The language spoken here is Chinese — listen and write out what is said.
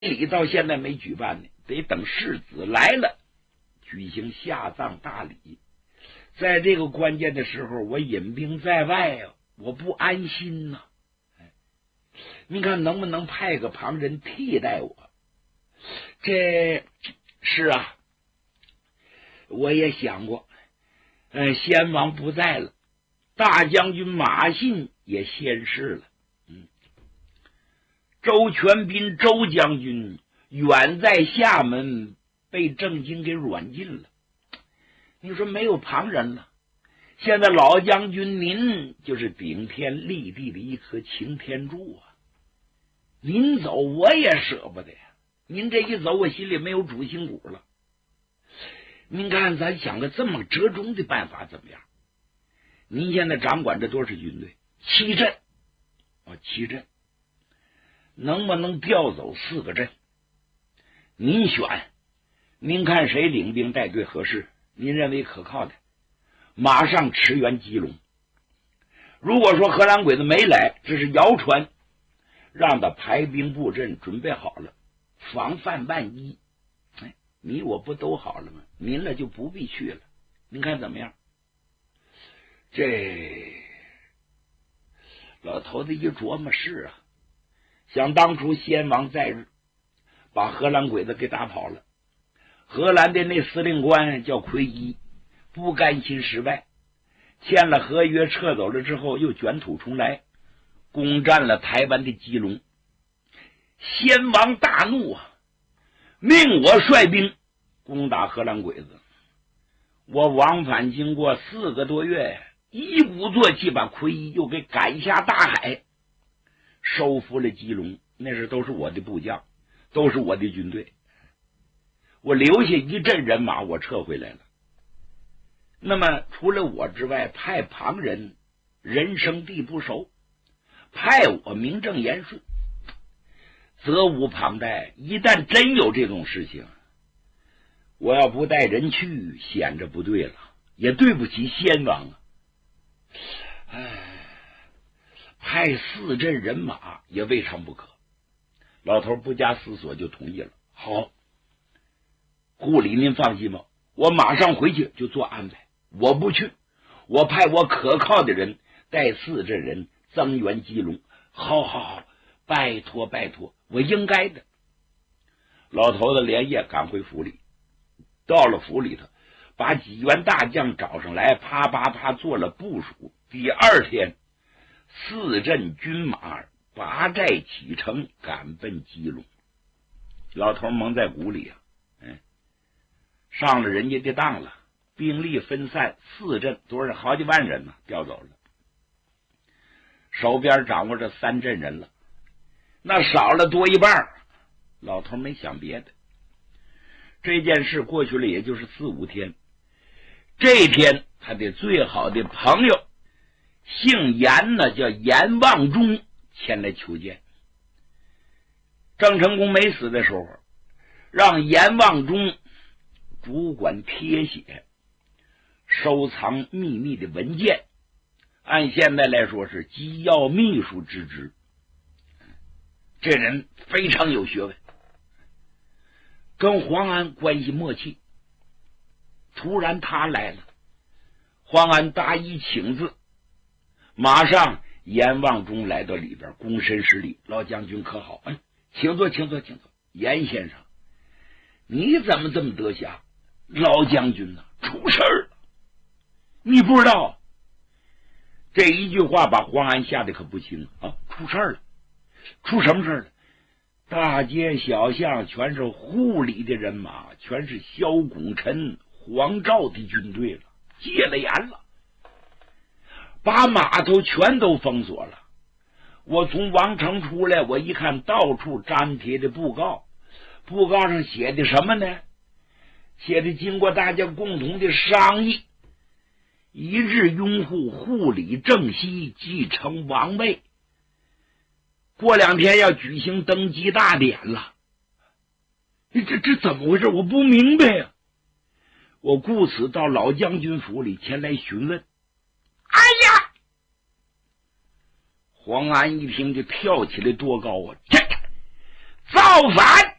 礼到现在没举办呢，得等世子来了举行下葬大礼。在这个关键的时候，我隐兵在外啊，我不安心呐。您看能不能派个旁人替代我？这是啊，我也想过。先王不在了，大将军马信也仙逝了。周全斌周将军远在厦门，被郑经给软禁了。你说没有旁人了，现在老将军您就是顶天立地的一颗擎天柱啊！您走我也舍不得呀，您这一走我心里没有主心骨了。您看咱想个这么折中的办法怎么样？您现在掌管着多少军队？7镇，7镇，能不能调走4个镇？您选，您看谁领兵带队合适？您认为可靠的，马上驰援基隆。如果说荷兰鬼子没来，这是谣传，让他排兵布阵，准备好了，防范万一。你我不都好了吗？您了就不必去了。您看怎么样？这老头子一琢磨，是啊，想当初先王在日，把荷兰鬼子给打跑了。荷兰的那司令官叫奎一，不甘心失败，签了合约撤走了之后，又卷土重来，攻占了台湾的基隆。先王大怒啊，命我率兵攻打荷兰鬼子。我往返经过4个多月，一鼓作气把奎一又给赶下大海，收复了基隆。那时都是我的部将，都是我的军队，我留下一阵人马，我撤回来了。那么除了我之外，派旁人人生地不熟，派我名正言顺，责无旁贷。一旦真有这种事情，我要不带人去，显着不对了，也对不起先王啊。派4镇人马也未尝不可。老头不加思索就同意了。好，护理您放心吧，我马上回去就做安排。我不去，我派我可靠的人带4镇人增援基隆。好，拜托拜托，我应该的。老头子连夜赶回府里，到了府里头，把几员大将找上来，啪啪啪做了部署。第2天，4镇军马拔寨启程，赶奔基隆。老头蒙在鼓里啊，上了人家的当了，兵力分散，4镇多少好几万人呢，调走了。手边掌握着3镇人了，那少了多一半。老头没想别的，这件事过去了也就是4、5天。这天他的最好的朋友姓严呢，叫严望忠，前来求见。郑成功没死的时候，让严望忠主管贴写收藏秘密的文件，按现在来说是机要秘书之职。这人非常有学问，跟黄安关系默契。突然他来了，黄安答应请字，马上严望忠来到里边，躬身施礼。老将军可好？请坐。严先生，你怎么这么得暇？老将军呢，出事儿了，你不知道？这一句话把黄安吓得可不轻啊！出事儿了？出什么事儿了？大街小巷全是护理的人马，全是萧拱辰、黄兆的军队了，戒了严了，把码头全都封锁了。我从王城出来，我一看到处粘贴的布告，布告上写的什么呢？写的经过大家共同的商议，一致拥护护理正西，继承王位。过2天要举行登基大典了。这怎么回事？我不明白呀。我故此到老将军府里前来询问。哎呀！黄安一听就跳起来，多高啊！ 造反。